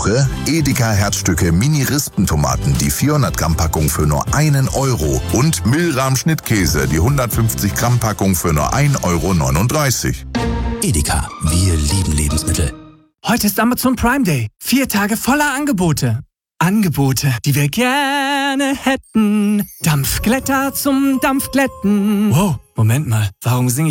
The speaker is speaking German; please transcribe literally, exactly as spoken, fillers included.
Woche Edeka Herzstücke Mini-Rispentomaten, die vierhundert Gramm Packung für nur einen Euro und Milram Schnittkäse, die hundertfünfzig Gramm Packung für nur ein Euro neununddreißig. Edeka, wir lieben Lebensmittel. Heute ist Amazon Prime Day. Vier Tage voller Angebote. Angebote, die wir gerne hätten. Dampfglätter zum Dampfglätten. Wow, Moment mal, warum singe ich